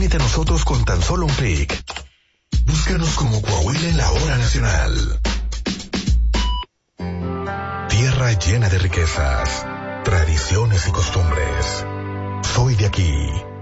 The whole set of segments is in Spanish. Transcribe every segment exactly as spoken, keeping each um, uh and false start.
Únete a nosotros con tan solo un clic. Búscanos como Coahuila en la hora nacional. Tierra llena de riquezas, tradiciones y costumbres. Soy de aquí.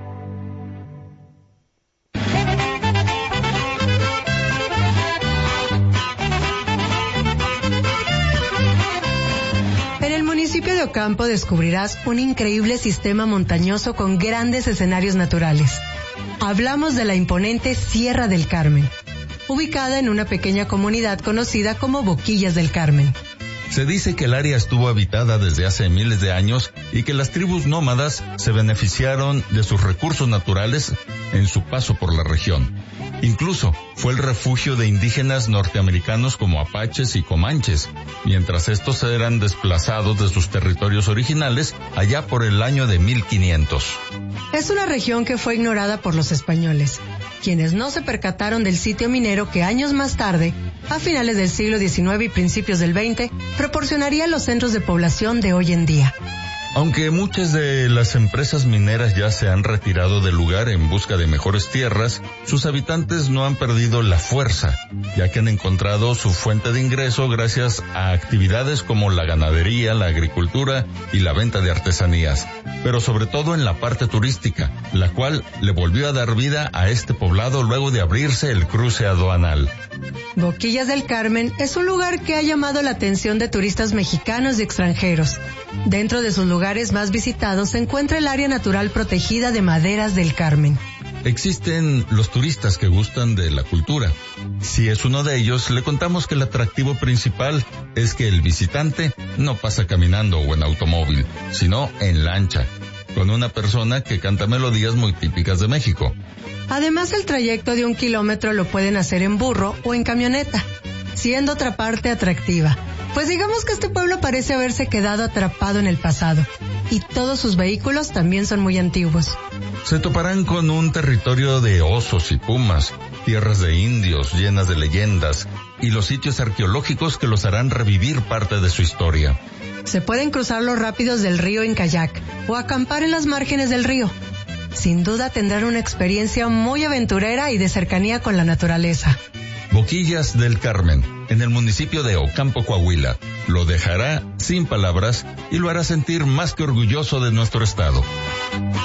En el municipio de Ocampo descubrirás un increíble sistema montañoso con grandes escenarios naturales. Hablamos de la imponente Sierra del Carmen, ubicada en una pequeña comunidad conocida como Boquillas del Carmen. Se dice que el área estuvo habitada desde hace miles de años y que las tribus nómadas se beneficiaron de sus recursos naturales en su paso por la región. Incluso fue el refugio de indígenas norteamericanos como apaches y comanches, mientras estos eran desplazados de sus territorios originales allá por el año de mil quinientos. Es una región que fue ignorada por los españoles, quienes no se percataron del sitio minero que años más tarde, a finales del siglo diecinueve y principios del veinte, proporcionaría los centros de población de hoy en día. Aunque muchas de las empresas mineras ya se han retirado del lugar en busca de mejores tierras, sus habitantes no han perdido la fuerza, ya que han encontrado su fuente de ingreso gracias a actividades como la ganadería, la agricultura y la venta de artesanías, pero sobre todo en la parte turística, la cual le volvió a dar vida a este poblado luego de abrirse el cruce aduanal. Boquillas del Carmen es un lugar que ha llamado la atención de turistas mexicanos y extranjeros. Dentro de sus lugares más visitados se encuentra el área natural protegida de Maderas del Carmen. Existen los turistas que gustan de la cultura. Si es uno de ellos, le contamos que el atractivo principal es que el visitante no pasa caminando o en automóvil, sino en lancha, con una persona que canta melodías muy típicas de México. Además, el trayecto de un kilómetro lo pueden hacer en burro o en camioneta, siendo otra parte atractiva. Pues digamos que este pueblo parece haberse quedado atrapado en el pasado, y todos sus vehículos también son muy antiguos. Se toparán con un territorio de osos y pumas, tierras de indios llenas de leyendas, y los sitios arqueológicos que los harán revivir parte de su historia. Se pueden cruzar los rápidos del río en kayak, o acampar en las márgenes del río. Sin duda tendrán una experiencia muy aventurera y de cercanía con la naturaleza. Boquillas del Carmen, en el municipio de Ocampo, Coahuila, lo dejará sin palabras y lo hará sentir más que orgulloso de nuestro estado.